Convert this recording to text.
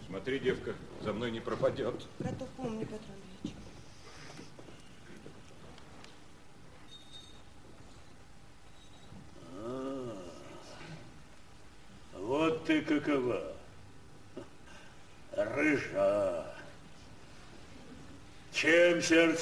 Смотри, девка, за мной не пропадет. Готов, помни, Петр Андреевич. Вот ты какова. Рыжа. Чем сердце